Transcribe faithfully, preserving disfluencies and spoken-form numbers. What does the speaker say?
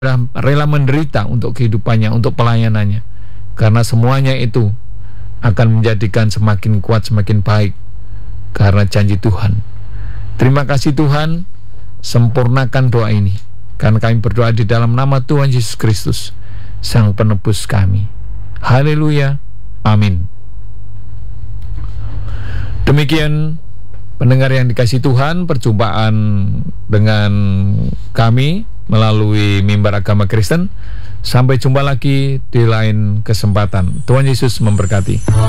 rela menderita untuk kehidupannya, untuk pelayanannya, karena semuanya itu akan menjadikan semakin kuat, semakin baik karena janji Tuhan. Terima kasih Tuhan, sempurnakan doa ini, karena kami berdoa di dalam nama Tuhan Yesus Kristus, Sang Penebus kami. Haleluya, amin. Demikian pendengar yang dikasihi Tuhan, perjumpaan dengan kami melalui Mimbar Agama Kristen. Sampai jumpa lagi di lain kesempatan. Tuhan Yesus memberkati.